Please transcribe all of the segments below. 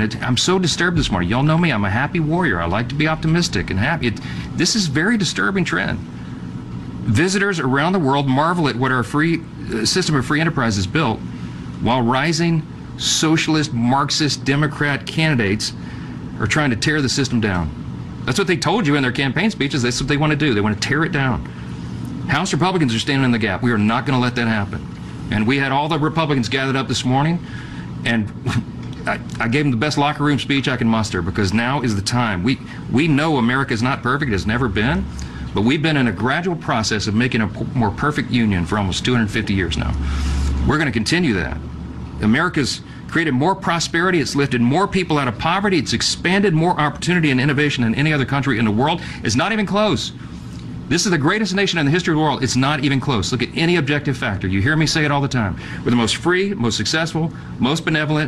I'm so disturbed this morning. Y'all know me. I'm a happy warrior. I like to be optimistic and happy. This is very disturbing trend. Visitors around the world marvel at what our system of free enterprise has built, while rising socialist, Marxist, Democrat candidates are trying to tear the system down. That's what they told you in their campaign speeches. That's what they want to do. They want to tear it down. House Republicans are standing in the gap. We are not going to let that happen. And we had all the Republicans gathered up this morning, and I gave them the best locker room speech I can muster, because now is the time. We know America is not perfect. It has never been. But we've been in a gradual process of making a more perfect union for almost 250 years now. We're going to continue that. America's created more prosperity. It's lifted more people out of poverty. It's expanded more opportunity and innovation than any other country in the world. It's not even close. This is the greatest nation in the history of the world. It's not even close. Look at any objective factor. You hear me say it all the time. We're the most free, most successful, most benevolent,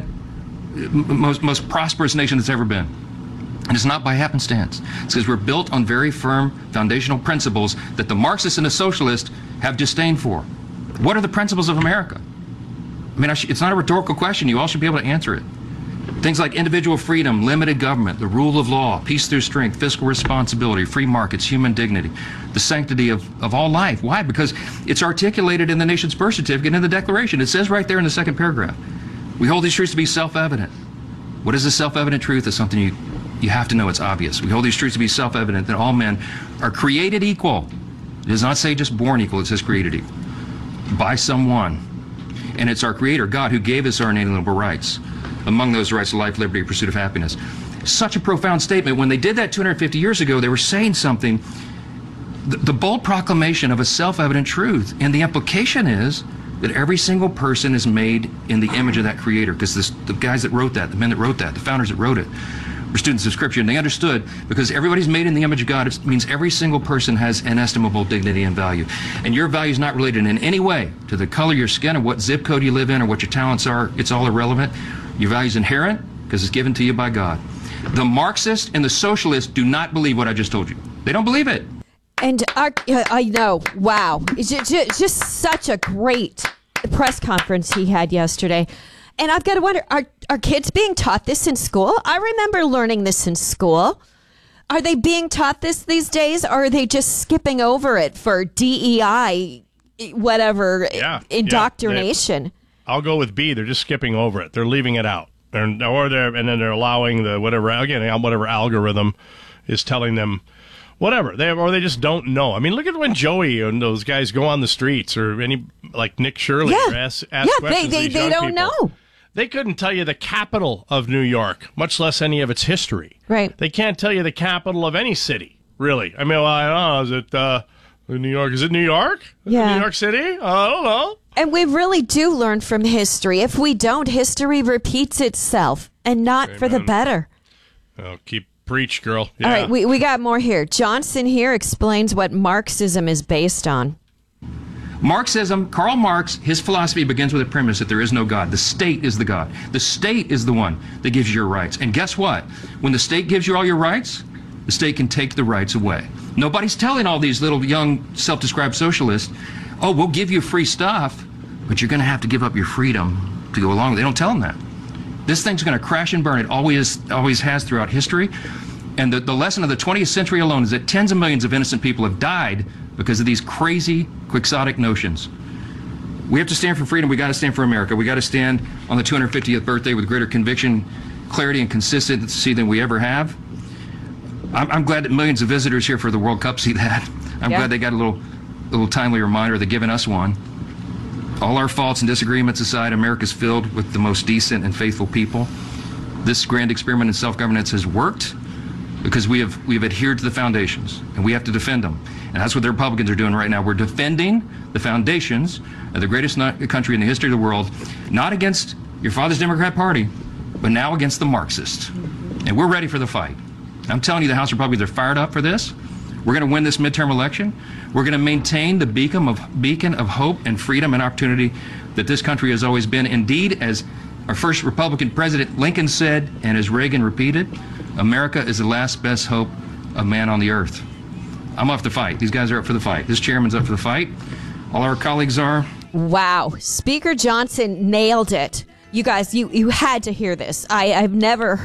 most prosperous nation that's ever been. And it's not by happenstance. It's because we're built on very firm foundational principles that the Marxists and the socialists have disdain for. What are the principles of America? I mean, it's not a rhetorical question. You all should be able to answer it. Things like individual freedom, limited government, the rule of law, peace through strength, fiscal responsibility, free markets, human dignity, the sanctity of all life. Why? Because it's articulated in the nation's birth certificate and in the Declaration. It says right there in the second paragraph. We hold these truths to be self-evident. What is a self-evident truth? It's something you have to know. It's obvious. We hold these truths to be self-evident, that all men are created equal. It does not say just born equal. It says created equal by someone. And it's our Creator, God, who gave us our inalienable rights. Among those rights, life, liberty, pursuit of happiness. Such a profound statement. When they did that 250 years ago, they were saying something, the bold proclamation of a self-evident truth. And the implication is that every single person is made in the image of that Creator, because the guys that wrote that, the men that wrote that, the founders that wrote it, were students of Scripture, and they understood, because everybody's made in the image of God, it means every single person has inestimable dignity and value. And your value is not related in any way to the color of your skin or what zip code you live in or what your talents are. It's all irrelevant. Your value is inherent because it's given to you by God. The Marxists and the socialists do not believe what I just told you. They don't believe it. And I know, wow. It's just such a great press conference he had yesterday. And I've got to wonder, are kids being taught this in school? I remember learning this in school. Are they being taught this these days, or are they just skipping over it for DEI, whatever, indoctrination? Yeah. I'll go with B. They're just skipping over it. They're leaving it out. And then they're allowing the whatever algorithm is telling them whatever. They just don't know. I mean, look at when Joey and those guys go on the streets, or like Nick Shirley, or ask questions. They don't know. They couldn't tell you the capital of New York, much less any of its history. Right. They can't tell you the capital of any city, really. I mean, I don't know. Is it New York? Is it New York? Yeah. New York City? I don't know. And we really do learn from history. If we don't, history repeats itself, and not for the better. Oh, preach, girl. Yeah. All right, we got more here. Johnson here explains what Marxism is based on. Marxism, Karl Marx, his philosophy begins with a premise that there is no God. The state is the God. The state is the one that gives you your rights. And guess what? When the state gives you all your rights, the state can take the rights away. Nobody's telling all these little young self-described socialists, oh, we'll give you free stuff, but you're going to have to give up your freedom to go along with it. They don't tell them that. This thing's going to crash and burn. It always has throughout history. And the lesson of the 20th century alone is that tens of millions of innocent people have died because of these crazy, quixotic notions. We have to stand for freedom. We got to stand for America. We got to stand on the 250th birthday with greater conviction, clarity, and consistency than we ever have. I'm glad that millions of visitors here for the World Cup see that. I'm glad they got a little timely reminder. They're giving us one. All our faults and disagreements aside, America's filled with the most decent and faithful people. This grand experiment in self-governance has worked because we have adhered to the foundations, and we have to defend them. And that's what the Republicans are doing right now. We're defending the foundations of the greatest country in the history of the world, not against your father's Democrat Party, but now against the Marxists. And we're ready for the fight. I'm telling you, the House Republicans are fired up for this. We're going to win this midterm election. We're going to maintain the beacon of hope and freedom and opportunity that this country has always been. Indeed, as our first Republican president Lincoln said, and as Reagan repeated, America is the last best hope of man on the earth. I'm up to fight. These guys are up for the fight. This chairman's up for the fight. All our colleagues are. Wow. Speaker Johnson nailed it. You guys, you had to hear this. I've never